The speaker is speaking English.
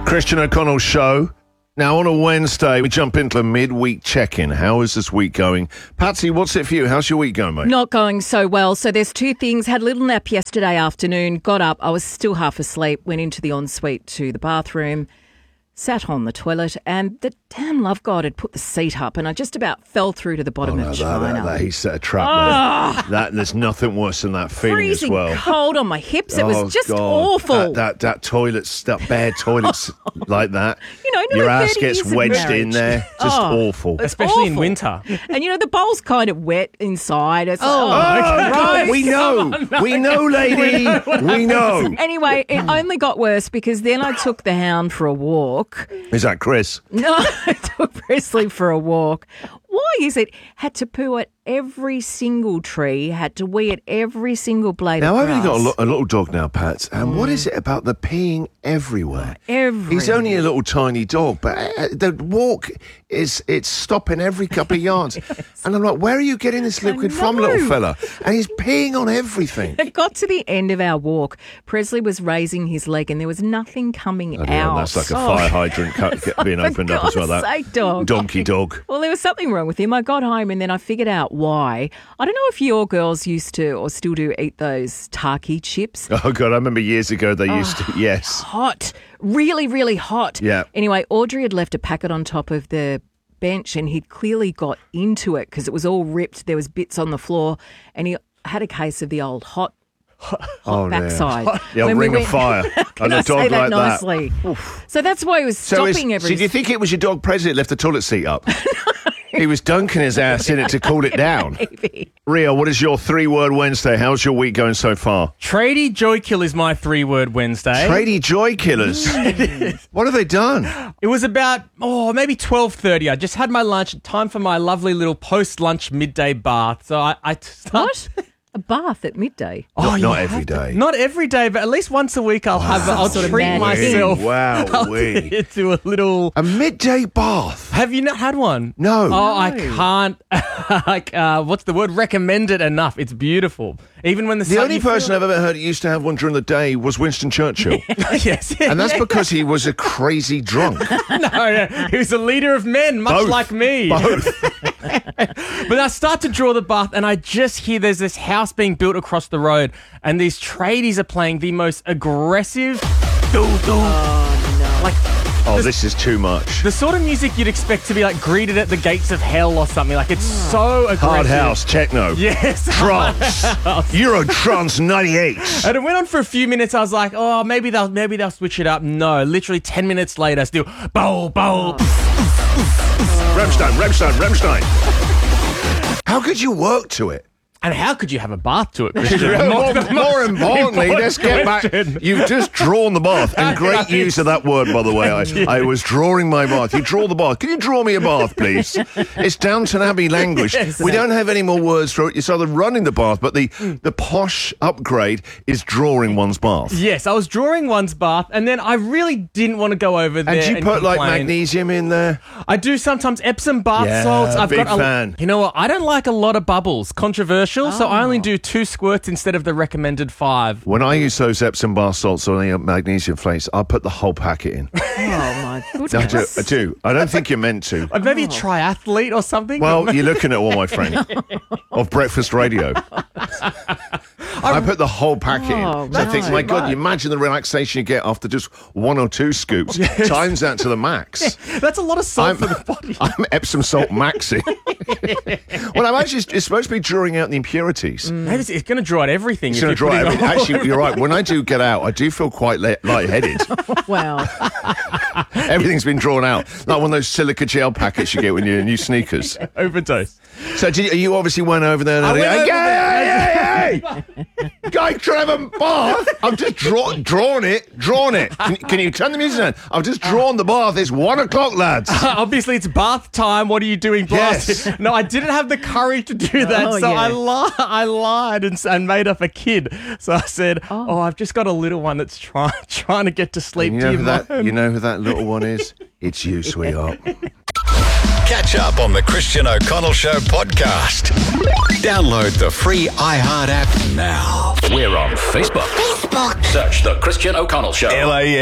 Christian O'Connell Show. Now, on a Wednesday, we jump into a midweek check-in. How is this week going? Patsy, what's it for you? How's your week going, mate? Not going so well. So there's two things. Had a little nap yesterday afternoon, got up. I was still half asleep, went into the ensuite to the bathroom, sat on the toilet, and the damn love god had put the seat up, and I just about fell through to the bottom of China. He set a trap there. There's nothing worse than that feeling Freezing as well. cold on my hips. It was just God. awful. That toilet's, that bare toilet's like that. You know, your nearly ass 30 gets years of wedged in marriage. there. Just awful. It's Especially in awful. winter. And, you know, the bowl's kind of wet inside. It's Right, we know. We know, lady. We know. Anyway, it only got worse because then I took the hound for a walk. Is that Chris? No, I took Presley for a walk. Why is it? Had to poo at every single tree, had to wee at every single blade Now, of I've grass. only got a little dog now, Pat, and what is it about the peeing everywhere? He's only a little tiny dog, but the walk it's stopping every couple of yards. And I'm like, where are you getting this liquid from, little fella? And he's peeing on everything. It got to the end of our walk. Presley was raising his leg and there was nothing coming out. Yeah, that's like a fire hydrant being opened up as well. That God's sake, dog. donkey dog. Well, there was something wrong with him. I got home and then I figured out why. I don't know if your girls used to or still do eat those Taki chips. Oh, God, I remember years ago they used to, yes. Hot. Really, really hot. Yeah. Anyway, Audrey had left a packet on top of the bench and he'd clearly got into it because it was all ripped. There was bits on the floor and he had a case of the old hot backside. The old When we ring of went- fire. Can And I a dog say that like nicely? So that's why he was stopping every... Did you think it was your dog Presley that left the toilet seat up? He was dunking his ass in it to cool it down. Maybe. Rio, what is your 3-word Wednesday? How's your week going so far? Tradie Joy Kill is my 3-word Wednesday. Tradie Joy Killers. What have they done? It was about, maybe 12:30. I just had my lunch. Time for my lovely little post-lunch midday bath. So I What? A bath at midday? Not every day. Not every day, but at least once a week I'll Sort of treat mad myself. Wow, wee. Into a little... A midday bath. Have you not had one? No. Oh, I can't, what's the word? Recommend it enough. It's beautiful. Even when the The sun... only you feel person I've ever heard who used to have one during the day was Winston Churchill. yes. And that's because he was a crazy drunk. No, he was a leader of men, much Both. like me. Both. But I start to draw the bath and I just hear there's this house being built across the road and these tradies are playing the most aggressive... Oh, this is too much. The sort of music you'd expect to be like greeted at the gates of hell or something. Like it's so aggressive. Hard house, techno. Yes. Trance. Euro Trance 98. And it went on for a few minutes. I was like, oh, maybe they'll switch it up. No, literally 10 minutes later, still bow, bow. Rammstein. How could you work to it? And how could you have a bath to it, Christian? More importantly, let's get back. You've just drawn the bath. And great use of that word, by the way. I was drawing my bath. You draw the bath. Can you draw me a bath, please? It's Downton Abbey language. Yes. We don't have any more words for it. It's either running the bath, but the posh upgrade is drawing one's bath. Yes, I was drawing one's bath, and then I really didn't want to go over there. And do you put like complain. magnesium in there? I do sometimes Epsom bath Yeah, salts. I've big got fan. You know what? I don't like a lot of bubbles. Controversial. So I only do 2 squirts instead of the recommended 5. When I use those Epsom bath salts or any magnesium flakes, I put the whole packet in. Oh, my goodness. I do. I don't think you're meant to. Maybe a triathlete or something. Well, you're looking at one, my friend, of breakfast radio. I put the whole packet in. So I think, my God, you imagine the relaxation you get after just 1 or 2 scoops. Times that to the max. That's a lot of salt for the body. I'm Epsom salt maxing. Well, I'm actually, it's supposed to be drawing out the impurities. Maybe it's going to draw out everything. It's going to draw out everything. Actually, you're right. When I do get out, I do feel quite lightheaded. Wow. Everything's been drawn out. Like one of those silica gel packets you get when you're in new sneakers. Overdose. So you obviously went over there and I went over there. Hey! Guy Trevor bath. I've just drawn it. Can you turn the music down? I've just drawn the bath. It's 1 o'clock, lads. Obviously, it's bath time. What are you doing, Blast? Yes. No, I didn't have the courage to do that, Oh, so yeah. I lied and made up a kid. So I said, I've just got a little one that's trying to get to sleep. You know who that little one is? It's you, sweetheart. Catch up on the Christian O'Connell Show podcast. Download the free iHeart app now. We're on Facebook. Search The Christian O'Connell Show. LA